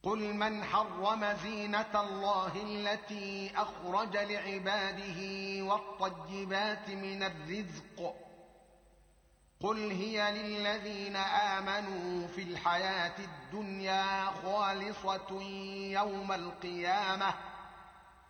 قل من حرم زينة الله التي أخرج لعباده والطيبات من الرزق قل هي للذين آمنوا في الحياة الدنيا خالصة يوم القيامة